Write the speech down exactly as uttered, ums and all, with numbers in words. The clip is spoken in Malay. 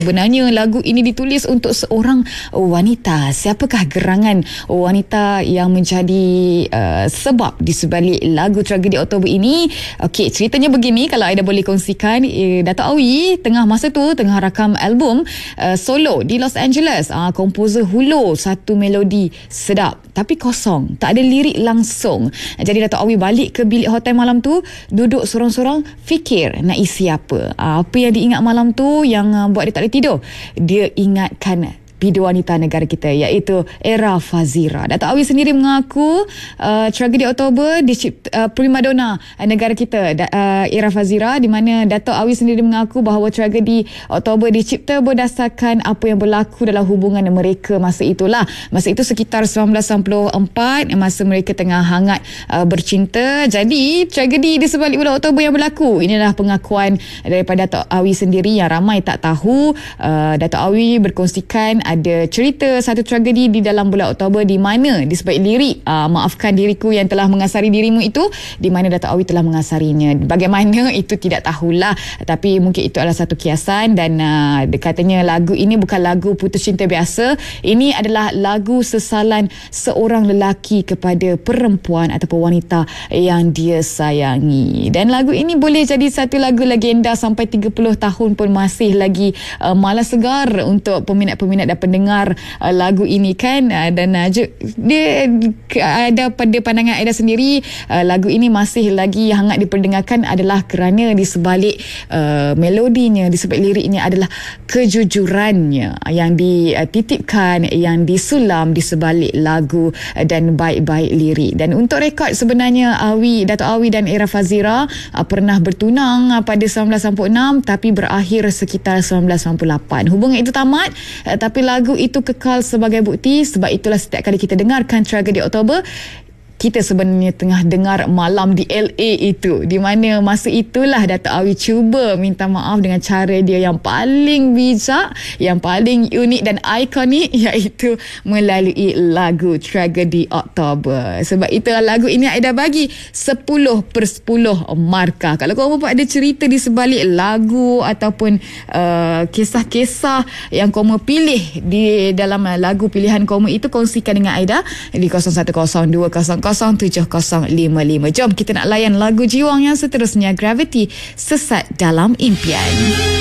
Sebenarnya lagu ini ditulis untuk seorang wanita. Siapakah gerangan wanita yang menjadi uh, sebab di sebalik lagu Tragedi Oktober ini? Okey, ceritanya begini, kalau Aida boleh kongsikan. eh, Dato' Awi tengah masa tu tengah rakam album uh, solo di Los Angeles. uh, Komposer hulur satu melodi sedap tapi kosong, tak ada lirik langsung. Jadi Dato' Awi balik ke bilik hotel malam tu, duduk sorang-sorang fikir nak isi apa. uh, Apa yang diingat malam tu yang uh, buat dia tak boleh tidur. Dia ingatkan bidu wanita negara kita, iaitu Era Fazira. Dato' Awi sendiri mengaku uh, Tragedi Oktober dicipta uh, primadona negara kita, uh, Era Fazira, di mana Dato' Awi sendiri mengaku bahawa Tragedi Oktober dicipta berdasarkan apa yang berlaku dalam hubungan mereka masa itulah. Masa itu sekitar sembilan belas sembilan puluh empat, masa mereka tengah hangat uh, bercinta. Jadi tragedi di sebalik bulan Oktober yang berlaku, inilah pengakuan daripada Dato' Awi sendiri yang ramai tak tahu. uh, Dato' Awi berkongsikan ada cerita satu tragedi di dalam bulan Oktober di mana di sebalik lirik uh, maafkan diriku yang telah mengasari dirimu itu, di mana Dato' Awi telah mengasarinya. Bagaimana itu tidak tahulah, tapi mungkin itu adalah satu kiasan. Dan uh, katanya lagu ini bukan lagu putus cinta biasa. Ini adalah lagu sesalan seorang lelaki kepada perempuan ataupun wanita yang dia sayangi. Dan lagu ini boleh jadi satu lagu legenda sampai tiga puluh tahun pun masih lagi uh, malas segar untuk peminat-peminat dan pendengar uh, lagu ini kan. uh, dan uh, dia ada pada pandangan Aida sendiri, uh, lagu ini masih lagi hangat diperdengarkan adalah kerana di sebalik uh, melodinya, di sebalik liriknya adalah kejujurannya yang dititipkan, yang disulam di sebalik lagu uh, dan baik-baik lirik. Dan untuk rekod, sebenarnya Awi, Dato' Awi dan Era Fazira uh, pernah bertunang uh, pada sembilan belas sembilan puluh enam tapi berakhir sekitar sembilan belas sembilan puluh lapan. Hubungan itu tamat, uh, tapi lagu itu kekal sebagai bukti. Sebab itulah setiap kali kita dengarkan Tragedi Oktober, kita sebenarnya tengah dengar malam di L A itu, di mana masa itulah Dato' Awi cuba minta maaf dengan cara dia yang paling bijak, yang paling unik dan ikonik, iaitu melalui lagu Tragedi Oktober. Sebab itulah lagu ini Aida bagi sepuluh per sepuluh markah. Kalau korang ada cerita di sebalik lagu ataupun uh, kisah-kisah yang korang pilih di dalam lagu pilihan korang itu, kongsikan dengan Aida di kosong satu kosong dua kosong kosong tujuh kosong lima lima. Jom kita nak layan lagu jiwang yang seterusnya, Gravity, Sesat Dalam Impian.